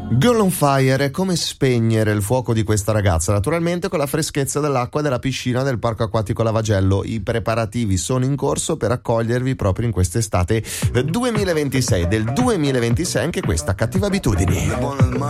Girl on Fire, come spegnere il fuoco di questa ragazza? Naturalmente con la freschezza dell'acqua della piscina del Parco Acquatico Lavagello. I preparativi sono in corso per accogliervi proprio in quest'estate 2026. Del 2026 anche questa Cattive Abitudini.